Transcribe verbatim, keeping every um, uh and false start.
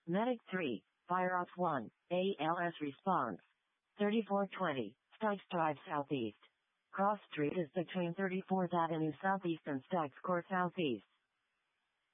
Medic three, Fire off one, A L S response. thirty-four twenty, Stykes Drive Southeast. Cross Street is between thirty-fourth Avenue Southeast and Stykes Court Southeast.